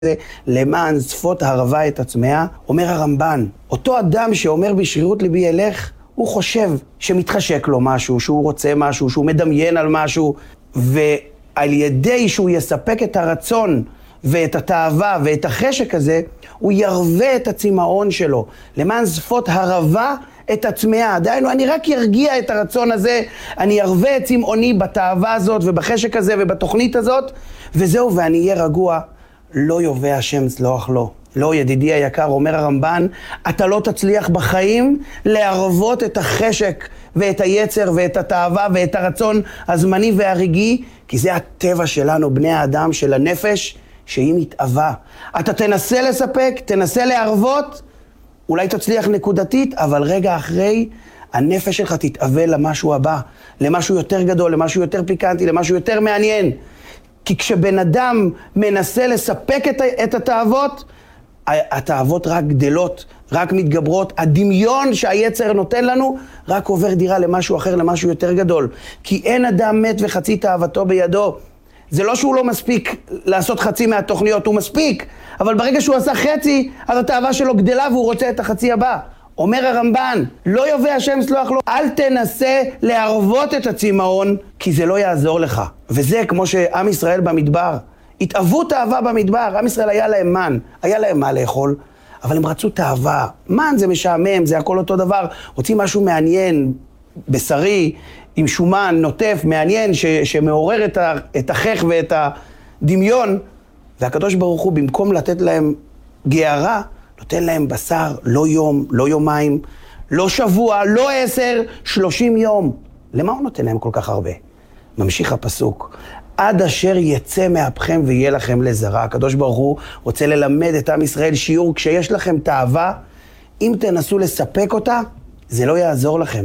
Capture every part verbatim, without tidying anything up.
למען שפות הרבה את עצמיה, אומר הרמב"ן, אותו אדם שאומר בשרירות ליבי ילך, הוא חושב שמתחשק לו משהו, שהוא רוצה משהו, שהוא מדמיין על משהו, ועל ידי שהוא יספק את הרצון ואת התאווה ואת החשק הזה, הוא ירווה את הצמאון שלו, למען שפות הרבה את עצמיה. דיינו, אני רק ירגיע את הרצון הזה, אני ירווה את צמאוני בתאווה הזאת ובחשק הזה ובתוכנית הזאת, וזהו, ואני אהיה רגוע. לא יובא השם סלוח לו. לא, ידידי היקר, אומר הרמב"ן, אתה לא תצליח בחיים להרוות את החשק ואת היצר ואת התאווה ואת הרצון הזמני והרגעי, כי זה הטבע שלנו, בני האדם, של הנפש, שהיא מתאווה. אתה תנסה לספק, תנסה להרוות, אולי תצליח נקודתית, אבל רגע אחרי, הנפש שלך תתאווה למשהו הבא, למשהו יותר גדול, למשהו יותר פיקנטי, למשהו יותר מעניין. כי כשבן אדם מנסה לספק את, את התאוות, התאוות רק גדלות, רק מתגברות. הדמיון שהיצר נותן לנו, רק עובר דירה למשהו אחר, למשהו יותר גדול. כי אין אדם מת וחצי תאוותו בידו. זה לא שהוא לא מספיק לעשות חצי מהתוכניות, הוא מספיק. אבל ברגע שהוא עשה חצי, אז התאווה שלו גדלה והוא רוצה את החצי הבא. אומר הרמב"ן, לא יובא השם סלוח לו, אל תנסה להרוות את הצמאון, כי זה לא יעזור לך. וזה כמו שעם ישראל במדבר, התאוו תאווה במדבר, עם ישראל היה להם מן, היה להם מה לאכול, אבל הם רצו תאווה. מן זה משעמם, זה הכל אותו דבר, רוצים משהו מעניין, בשרי, עם שומן, נוטף, מעניין, ש- שמעורר את, ה- את החך ואת הדמיון, והקדוש ברוך הוא במקום לתת להם גערה, נותן להם בשר, לא יום, לא יומיים, לא שבוע, לא עשר, שלושים יום. למה הוא נותן להם כל כך הרבה? ממשיך הפסוק. עד אשר יצא מאפכם ויהיה לכם לזרע. הקדוש ברוך הוא רוצה ללמד את עם ישראל שיעור, כשיש לכם תאווה, אם תנסו לספק אותה, זה לא יעזור לכם.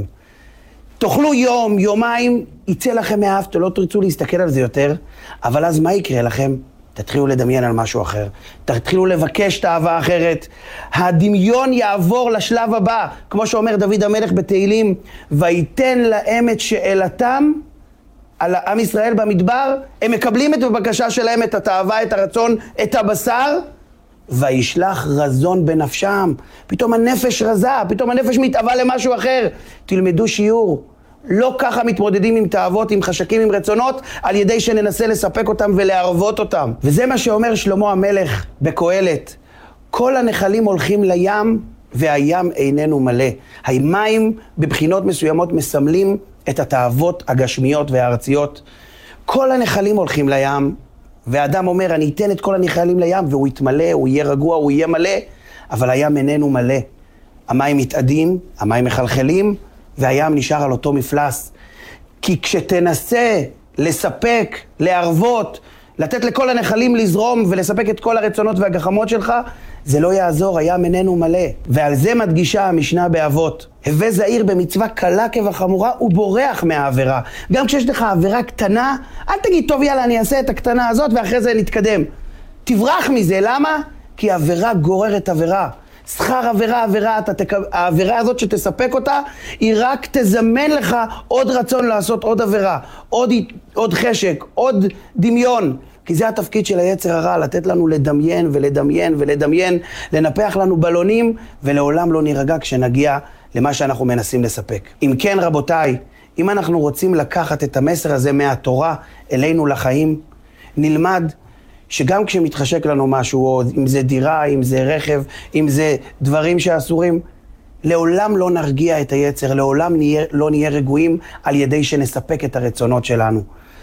תאכלו יום, יומיים, יצא לכם מאף, לא תרצו להסתכל על זה יותר, אבל אז מה יקרה לכם? תתחילו לדמיין על משהו אחר, תתחילו לבקש תאווה אחרת, הדמיון יעבור לשלב הבא, כמו שאומר דוד המלך בתהילים, ויתן להם את שאלתם על עם ישראל במדבר, הם מקבלים את הבקשה שלהם, את התאווה, את הרצון, את הבשר, וישלח רזון בנפשם, פתאום הנפש רזה, פתאום הנפש מתאווה למשהו אחר. תלמדו שיעור, לא ככה מתמודדים עם תאוות, עם חשקים, עם רצונות, על ידי שננסה לספק אותם ולהרוות אותם. וזה מה שאומר שלמה המלך בקהלת, כל הנחלים הולכים לים והים איננו מלא. המים בבחינות מסוימות מסמלים את התאוות הגשמיות והארציות. כל הנחלים הולכים לים, והאדם אומר, אני אתן את כל הנחלים לים, והוא יתמלא, הוא יהיה רגוע, הוא יהיה מלא, אבל הים איננו מלא. המים מתאדים, המים מחלחלים, והים נשאר על אותו מפלס. כי כשתנסה לספק, להרוות, לתת לכל הנחלים לזרום ולספק את כל הרצונות והגחמות שלך, זה לא יעזור, הים איננו מלא. ועל זה מדגישה המשנה באבות. הווה זהיר במצווה קלה כבחמורה, הוא בורח מהעבירה. גם כשיש לך עבירה קטנה, אל תגיד, טוב יאללה, אני אעשה את הקטנה הזאת ואחרי זה נתקדם. תברח מזה, למה? כי עבירה גוררת עבירה. שכר עבירה, עבירה, אתה תק... העבירה הזאת שתספק אותה, היא רק תזמן לך עוד רצון לעשות עוד עבירה, עוד, עוד חשק, עוד דמיון. כי זה התפקיד של היצר הרע, לתת לנו לדמיין ולדמיין ולדמיין, לנפח לנו בלונים, ולעולם לא נירגע כשנגיע למה שאנחנו מנסים לספק. אם כן, רבותיי, אם אנחנו רוצים לקחת את המסר הזה מהתורה אלינו לחיים, נלמד שגם כשמתחשק לנו משהו, או אם זה דירה, אם זה רכב, אם זה דברים שאסורים, לעולם לא נרגיע את היצר, לעולם נהיה, לא נהיה רגועים על ידי שנספק את הרצונות שלנו.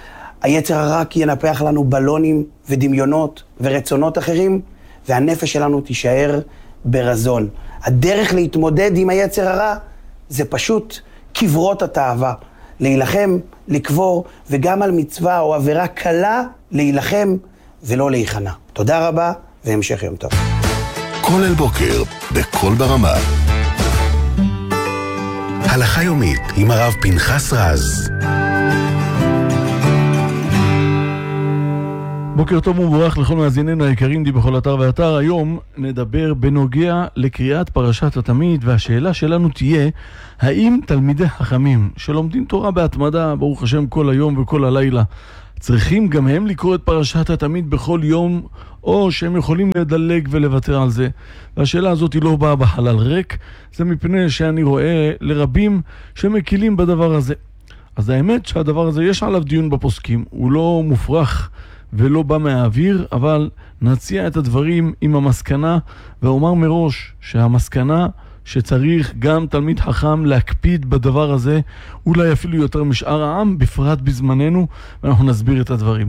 היצר הרע ינפח לנו בלונים ודמיונות ורצונות אחרים, והנפש שלנו תישאר ברזון. הדרך להתמודד עם היצר הרע זה פשוט קברות התאווה. להילחם, לקבור, וגם על מצווה או עבירה קלה, להילחם ולא להיכנע. תודה רבה והמשך יום טוב. כל אל בוקר, בכל ברמה. הלכה יומית עם הרב פנחס רז. בוקר טוב ומבורך לכל מאזיננו היקרים די בכל אתר ואתר. היום נדבר בנוגע לקריאת פרשת התמיד, והשאלה שלנו תהיה, האם תלמידי חכמים שלומדים תורה בהתמדה, ברוך השם כל היום וכל הלילה, צריכים גם הם לקרוא את פרשת התמיד בכל יום, או שהם יכולים לדלג ולוותר על זה? והשאלה הזאת היא לא באה בחלל ריק, זה מפני שאני רואה לרבים שמקילים בדבר הזה. אז האמת שהדבר הזה יש עליו דיון בפוסקים, הוא לא מופרך ולא בא מהאוויר, אבל נציע את הדברים עם המסקנה, ואומר מראש שהמסקנה שצריך גם תלמיד חכם להקפיד בדבר הזה, אולי אפילו יותר משאר העם, בפרט בזמננו, ואנחנו נסביר את הדברים.